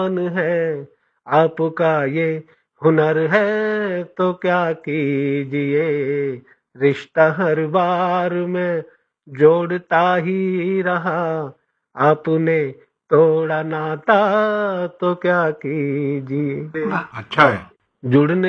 है आपका ये हुनर है तो क्या कीजिए, रिश्ता हर बार मैं जोड़ता ही रहा, आपने तोड़ा नाता तो क्या कीजिए। वाह, अच्छा है। जुड़ने